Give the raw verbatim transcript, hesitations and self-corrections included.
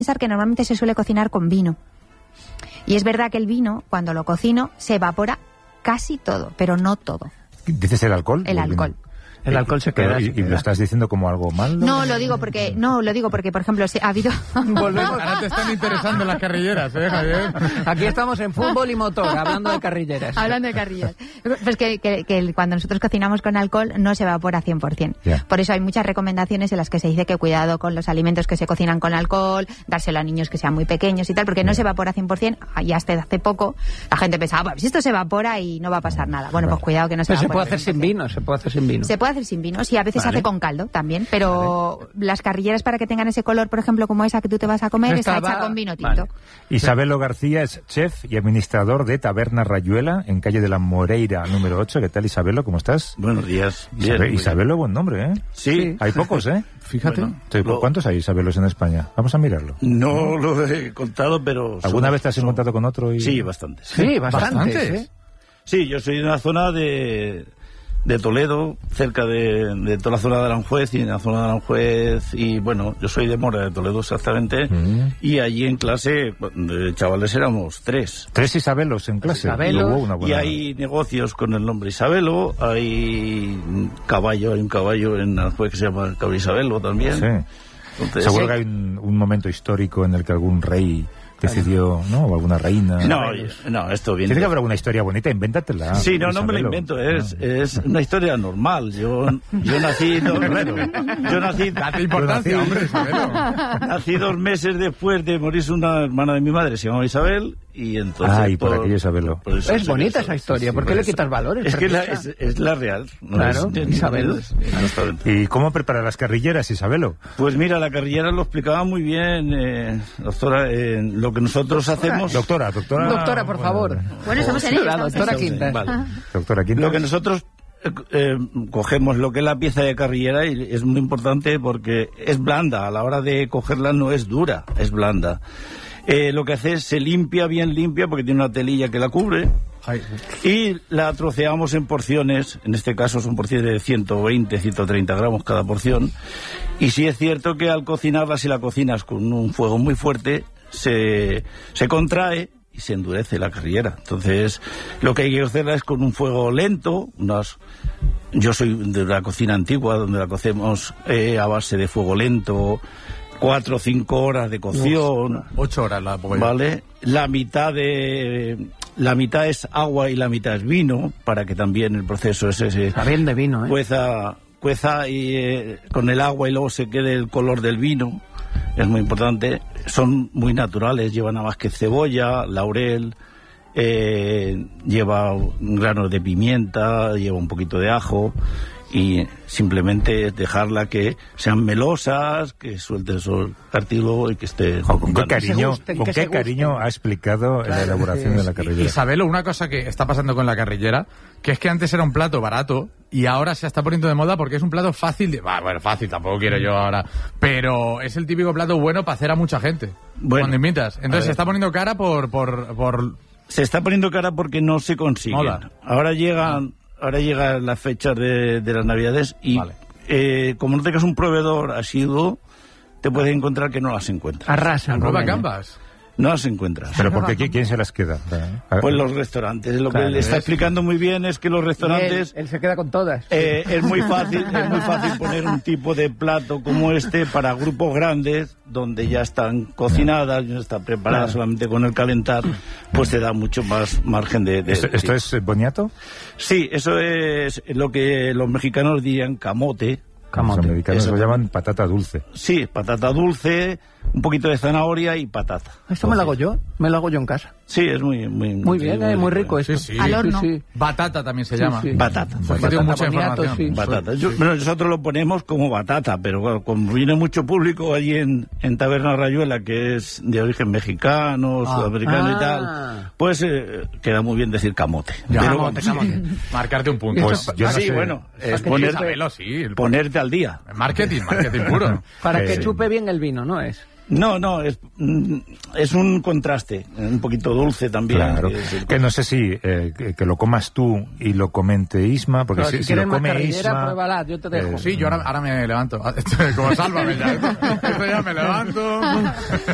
Pensar que normalmente se suele cocinar con vino. Y es verdad que el vino, cuando lo cocino, se evapora casi todo, pero no todo. ¿Dices el alcohol? El alcohol. El alcohol se queda. Pero, ¿y, se y queda. lo estás diciendo como algo malo? No, lo digo porque, no, lo digo porque, por ejemplo, si ha habido... Volvemos. Ahora te están interesando las carrilleras, ¿eh, Javier? Aquí estamos en fútbol y motor, hablando de carrilleras. Hablando de carrillas. Pues que, que, que cuando nosotros cocinamos con alcohol no se evapora cien por ciento. Yeah. Por eso hay muchas recomendaciones en las que se dice que cuidado con los alimentos que se cocinan con alcohol, dárselo a niños que sean muy pequeños y tal, porque no se evapora cien por ciento. Y hasta hace poco la gente pensaba, pues esto se evapora y no va a pasar nada. Bueno, pues cuidado que no se Pero se evapora. puede hacer sin vino, se puede hacer sin vino. Se puede hacer sin vino, sí, a veces Vale. se hace con caldo también, pero vale. Las carrilleras para que tengan ese color, por ejemplo, como esa que tú te vas a comer, Estaba... está hecha con vino tinto. Vale. Isabelo García es chef y administrador de Taberna Rayuela, en calle de la Moreira, número ocho. ¿Qué tal, Isabelo? ¿Cómo estás? Buenos días. Bien, Isabe- muy Isabelo, buen nombre, ¿eh? Sí. Hay pocos, ¿eh? Fíjate. Bueno, Sí, lo- ¿cuántos hay Isabelos en España? Vamos a mirarlo. No lo he contado, pero... ¿Alguna son- vez te has son- encontrado con otro? Y... Sí, bastantes. Sí, bastantes. Bastantes. ¿eh? Sí, yo soy de una zona de, de Toledo, cerca de, de toda la zona de Aranjuez, y en la zona de Aranjuez, y bueno, yo soy de Mora, de Toledo exactamente, Mm. y allí en clase, de chavales éramos tres. Tres Isabelos en clase. Isabelos. Luego una Y buena... hay negocios con el nombre Isabelo, hay un caballo, hay un caballo en Aranjuez que se llama Caballo Isabelo también. Sí. Entonces, Seguro sí. que hay un, un momento histórico en el que algún rey decidió, ¿no? O alguna reina. No, no, esto viene... Tiene que haber alguna historia bonita, invéntatela. Sí, no, no me la Isabelo. invento, es, Ah. es una historia normal. Yo, yo nací... dos- yo nací... Date importancia, hombre, Isabelo. Nací dos meses después de morirse una hermana de mi madre, se llamaba Isabel, y entonces... Ay, por aquello Isabelo. por eso Es sé bonita eso. esa historia, Sí, ¿por qué por le eso. quitas valores? Es que la, Preciosa. es, es la real. ¿no? Claro, Es- Isabel. es- exactamente. ¿Y cómo prepara las carrilleras, Isabelo? Pues mira, la carrillera lo explicaba muy bien, eh, doctora, eh, lo que nosotros hacemos... Doctora, doctora... Doctora, por favor. Bueno, estamos en ello. La estamos en doctora ello. Quintas. Vale. Doctora Quintas. Lo que nosotros eh, eh, cogemos lo que es la pieza de carrillera y es muy importante porque es blanda, a la hora de cogerla no es dura, es blanda. Eh, lo que hace es se limpia bien limpia porque tiene una telilla que la cubre Ay, y la troceamos en porciones, en este caso son porciones de ciento veinte, ciento treinta gramos cada porción, y sí es cierto que al cocinarla, si la cocinas con un fuego muy fuerte, se, se contrae y se endurece la carrillera. Entonces, lo que hay que hacerla es con un fuego lento, unas... Yo soy de la cocina antigua, donde la cocemos eh, a base de fuego lento, cuatro o cinco horas de cocción, ocho horas la pongo yo. ¿vale? La mitad de... La mitad es agua y la mitad es vino, para que también el proceso ese se Está bien de vino, ¿eh? cueza, cueza y, eh, con el agua y luego se quede el color del vino. Es muy importante. Son muy naturales, llevan nada más que cebolla, laurel, eh, lleva granos de pimienta, lleva un poquito de ajo y simplemente es dejarla que sean melosas, que suelte el cartílago y que esté... Jo, ¿Con qué Que se cariño, gusten, con que qué se cariño gusten. ha explicado la elaboración de la carrillera? Isabelo, una cosa que está pasando con la carrillera, que es que antes era un plato barato y ahora se está poniendo de moda porque es un plato fácil de... Bah, bueno, fácil, tampoco quiero yo ahora, pero es el típico plato bueno para hacer a mucha gente. Bueno, cuando invitas. a Entonces ver. se está poniendo cara por... por, por Se está poniendo cara porque no se consiguen. Mola. Ahora llegan, ahora llegan las fechas de, de las Navidades y Vale. eh, como no tengas un proveedor asiduo, te puedes encontrar que no las encuentras. Arrasa. nueva Rubén, ¿eh? Canvas. No las encuentras. ¿Pero por qué? ¿Quién se las queda? Pues los restaurantes. Lo Claro, que le está ¿ves? explicando muy bien es que los Y él, restaurantes... él se queda con todas. Eh, es muy fácil, es muy fácil poner un tipo de plato como este para grupos grandes, donde ya están cocinadas, ya están preparadas Claro. solamente con el calentar, pues te da mucho más margen de... de- ¿Esto, esto es eh, boniato? Sí, eso es lo que los mexicanos dirían camote. Los americanos Eso. lo llaman patata dulce. Sí, patata dulce, un poquito de zanahoria y patata. Esto me lo hago yo, me lo hago yo en casa. Sí, es muy... Muy, Muy bien, eh, muy rico esto. Sí, sí. Al horno. Sí, sí. Batata también se Sí, llama. sí. Batata. Porque tengo mucha boniato, información. sí. Batata. Yo- bueno, nosotros lo ponemos como batata, pero claro, como viene mucho público allí en, en Taberna Rayuela, que es de origen mexicano, Ah. sudamericano Ah. y tal, pues eh, queda muy bien decir camote. Ya, Pero camote, vamos, camote. Marcarte un punto. Pues yo no sí, sé. bueno, es que ponerte, Isabelo, sí. el- ponerte al día. Marketing, marketing puro. Para Eh, que sí. chupe bien el vino, ¿no es? No, no, es, mm, es un contraste, un poquito dulce también. Claro. que es el- Que no sé si eh, que, que lo comas tú y lo comente Isma, porque Pero si, si si quieres lo más come carrillera, Isma... pruébala, yo te dejo. eh, Sí, yo ahora, ahora me levanto. Como sálvame ya. Esto ya me levanto.